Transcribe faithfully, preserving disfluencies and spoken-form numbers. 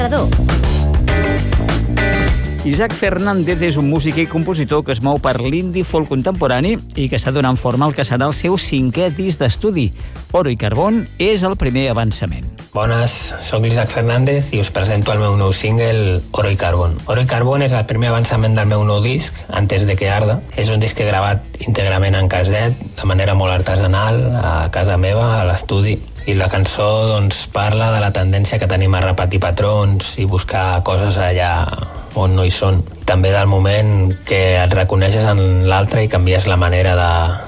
Isaac Fernández és un músic i compositor que es mou per l'indie folk contemporani i que està donant forma al que serà el seu cinquè disc d'estudi. Oro i Carbón és el primer avançament. Bones, soc l'Isaac Fernández i us presento el meu nou single Oro i Carbón. Oro i Carbón és el primer avançament del meu nou disc, Antes de que arda. És un disc que he gravat íntegrament en caset, de manera molt artesanal, a casa meva, a l'estudi. I la cançó doncs, parla de la tendència que tenim a repetir patrons i buscar coses allà on no hi són. També del moment que et reconeixes en l'altre i canvies la manera de,